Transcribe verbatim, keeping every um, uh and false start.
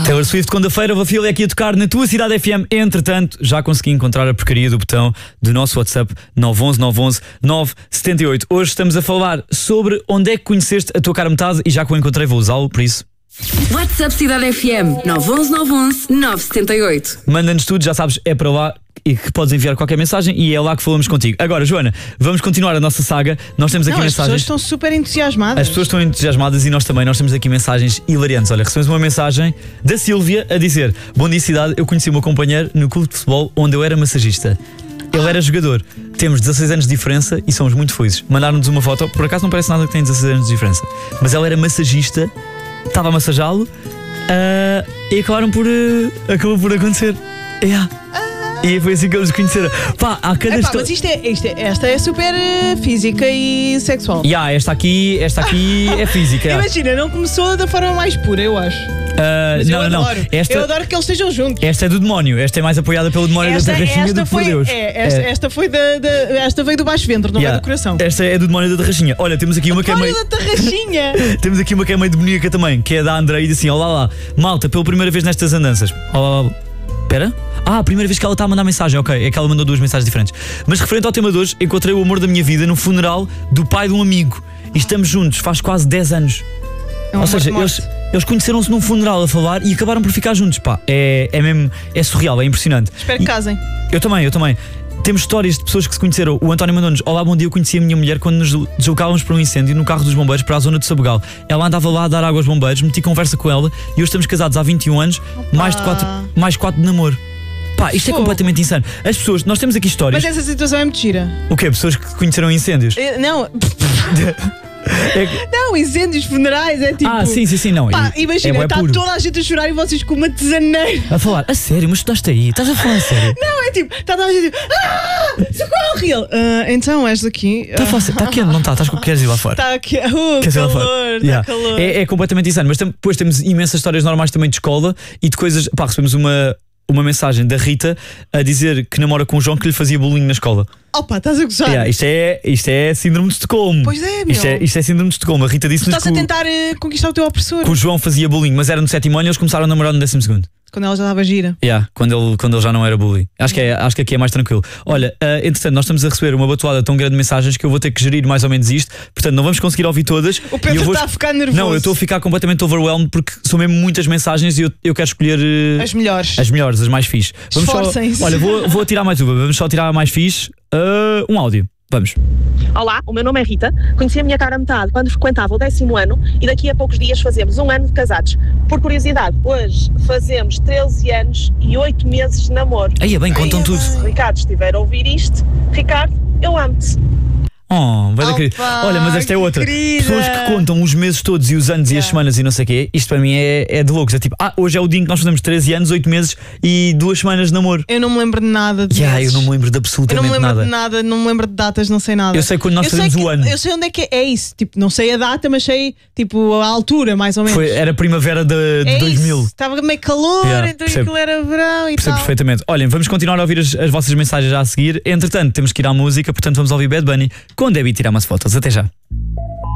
Taylor Swift, quando-feira, o Vafil é aqui a tocar na tua cidade F M. Entretanto, já consegui encontrar a porcaria do botão do nosso WhatsApp nove um um nove um um nove sete oito. Hoje estamos a falar sobre onde é que conheceste a tua cara metade e já que o encontrei vou usá-lo, por isso. WhatsApp Cidade F M nove um um nove um um nove sete oito. Manda-nos tudo, já sabes, é para lá e que podes enviar qualquer mensagem e é lá que falamos contigo. Agora, Joana, vamos continuar a nossa saga. Nós temos aqui Não, mensagens. As pessoas estão super entusiasmadas. As pessoas estão entusiasmadas e nós também. Nós temos aqui mensagens hilariantes. Olha, recebemos uma mensagem da Sílvia a dizer: bom dia, cidade, eu conheci o meu companheiro no clube de futebol onde eu era massagista. Ele era jogador. Temos dezasseis anos de diferença e somos muito felizes. Mandaram-nos uma foto, por acaso não parece nada que tem dezasseis anos de diferença, mas ela era massagista, estava a massajá-lo uh, e acabaram por uh, acabou por acontecer. Yeah. E foi assim que eles conheceram. Pá, há cada Epá, história. mas isto é, isto é, esta é super uh, física e sexual. Yeah, esta aqui, esta aqui é física. Yeah. Imagina, não começou da forma mais pura, eu acho. Uh, Mas não, eu não, adoro. não. Esta, Eu adoro que eles estejam juntos. esta é do demónio. Esta é mais apoiada pelo demónio Esta, da Tarraxinha esta do que por foi, Deus. é, esta, É. esta foi da, da, esta veio do baixo ventre, não Yeah. é do coração. Esta é do demónio da Tarraxinha. Olha, temos aqui uma que é meio. Olha da tarraxinha. Temos aqui uma que é meio demoníaca também, que é da André e diz assim: olá lá, malta, pela primeira vez nestas andanças. Olá, espera. Ah, a primeira vez que ela está a mandar mensagem, ok, é que ela mandou duas mensagens diferentes. Mas referente ao tema de hoje, encontrei o amor da minha vida no funeral do pai de um amigo. E estamos juntos, faz quase dez anos. É um Ou seja, amor de eles, morte. eles conheceram-se num funeral a falar e acabaram por ficar juntos. Pá, é, é mesmo, é surreal, é impressionante. Espero que E- casem. Eu também, eu também. Temos histórias de pessoas que se conheceram. O António mandou-nos: olá, bom dia, eu conheci a minha mulher quando nos deslocávamos para um incêndio no carro dos bombeiros para a zona de Sabugal. Ela andava lá a dar água aos bombeiros, meti conversa com ela e hoje estamos casados há vinte e um anos, mais de quatro, mais quatro de namoro. Pá, isto é Fogo. completamente insano. As pessoas, nós temos aqui histórias. Mas essa situação é muito gira. O quê? Pessoas que conheceram incêndios? Eh, Não, É que- não, incêndios funerais é tipo. Ah, sim, sim, sim, não. Pá, é, imagina, é bué está puro. toda a gente a chorar e vocês com uma tesaneira. A falar, a sério, mas tu estás aí? Estás a falar a sério? Não, é tipo, está toda a gente tipo, ah, socorro! E ele, "Ah, então és aqui. Está fácil, está quente, não está? Estás com queres ir lá fora? Está aqui. Uh, Queres ir lá calor, fora? está Yeah. calor. É, é completamente insano. Mas tam- depois temos imensas histórias normais também de escola e de coisas. Pá, recebemos uma, uma mensagem da Rita a dizer que namora com um João que lhe fazia bullying na escola. Opa, estás a gozar. Yeah, isto, é, isto é síndrome de Estocolmo. Pois é, meu. Isto é, isto é síndrome de Estocolmo. A Rita disse-nos Estás que, a o- tentar eh, conquistar o teu opressor. que o João fazia bullying, mas era no sétimo ano e eles começaram a namorar no décimo segundo. Quando ela já estava gira. Yeah, quando, ele, quando ele já não era bullying. Acho que, é, acho que aqui é mais tranquilo. Olha, uh, entretanto, nós estamos a receber uma batuada tão grande de mensagens que eu vou ter que gerir mais ou menos isto. Portanto, não vamos conseguir ouvir todas. O Pedro E eu vou- está a ficar nervoso. Não, eu estou a ficar completamente overwhelmed porque são mesmo muitas mensagens e eu, eu quero escolher uh, As melhores. as melhores, as mais fixe. Vamos só, Esforcem-se. olha, vou, vou tirar mais uma. Vamos só tirar a mais fixe. Uh, um áudio. Vamos. Olá, o meu nome é Rita, conheci a minha cara a metade quando frequentava o décimo ano e daqui a poucos dias fazemos um ano de casados. Por curiosidade, hoje fazemos treze anos e oito meses de namoro. Aí é bem, contam tudo. Se Ricardo estiver a ouvir isto, Ricardo, eu amo-te. Oh, vai da Opa, querida. Olha, mas esta é que outra. querida. Pessoas que contam os meses todos e os anos e as Yeah. semanas e não sei o quê. Isto para mim é, é de loucos. É tipo, ah, hoje é o dia em que nós fazemos treze anos, oito meses e duas semanas de namoro. Eu não me lembro de nada de Yeah, eu meses. não me lembro de Eu não absolutamente me lembro nada. de nada, não me lembro de datas, não sei nada. Eu sei quando nós Eu sei fazemos que- o ano. Eu sei onde é que é, é isso. Tipo, não sei a data, mas sei tipo a altura, mais ou menos. Foi, era primavera de, de é dois mil. isso. Estava meio calor, Yeah, então percebo. aquilo era verão e Percebo tal. perfeitamente. Olhem, vamos continuar a ouvir as, as vossas mensagens já a seguir. Entretanto, temos que ir à música, portanto vamos ouvir Bad Bunny com Debbie Tirar umas fotos. Até já.